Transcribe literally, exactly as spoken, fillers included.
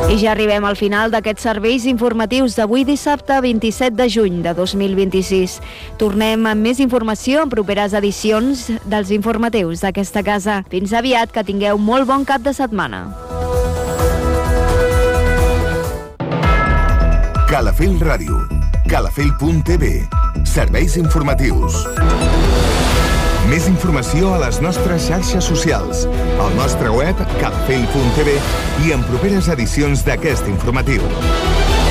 I ja arribem al final d'aquests serveis informatius d'avui dissabte vint-i-set de juny de dos mil vint-i-sis. Tornem amb més informació en properes edicions dels informatius d'aquesta casa. Fins aviat, que tingueu molt bon cap de setmana. Calafell Ràdio, calafell punt t v, serveis informatius. Més informació a les nostres xarxes socials, al nostre web calafell punt t v i en properes edicions d'aquest informatiu.